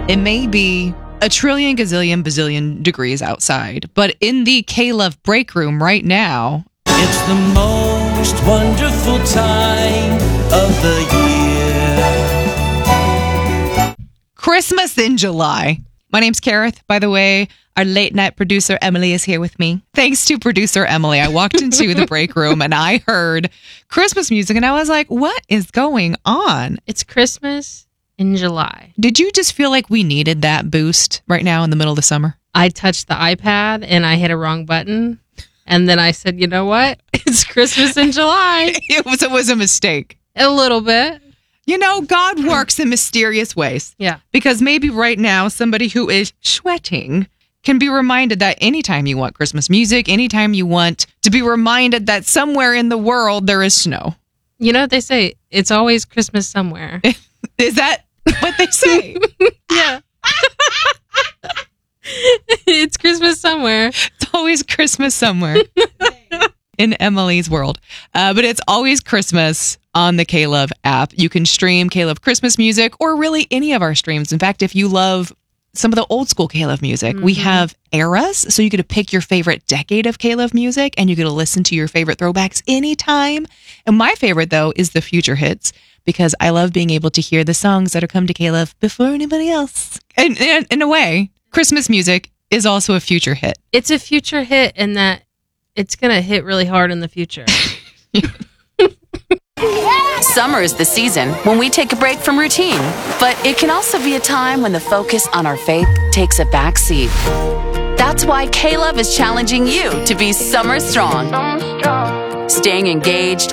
It may be a trillion, gazillion, bazillion degrees outside, but in the K-Love break room right now, it's the most wonderful time of the year. Christmas in July. My name's Kareth, by the way. Our late night producer, Emily, is here with me. Thanks to producer Emily, I walked into the break room and I heard Christmas music and I was like, what is going on? It's Christmas in July. Did you just feel like we needed that boost right now in the middle of the summer? I touched the iPad and I hit a wrong button. And then I said, you know what? It's Christmas in July. It was a mistake. A little bit. You know, God works in mysterious ways. Yeah. Because maybe right now, somebody who is sweating can be reminded that anytime you want Christmas music, anytime you want to be reminded that somewhere in the world there is snow. You know what they say? It's always Christmas somewhere. Is that what they say? Yeah. It's Christmas somewhere. It's always Christmas somewhere in Emily's world. But it's always Christmas on the K-Love app. You can stream K-Love Christmas music or really any of our streams. In fact, if you love some of the old school K-Love music, we have eras. So you get to pick your favorite decade of K-Love music and you get to listen to your favorite throwbacks anytime. And my favorite, though, is the future hits because I love being able to hear the songs that are come to K-Love before anybody else. And in a way, Christmas music is also a future hit. It's a future hit in that it's going to hit really hard in the future. Summer is the season when we take a break from routine, but it can also be a time when the focus on our faith takes a back seat. That's why K-Love is challenging you to be summer strong. Staying engaged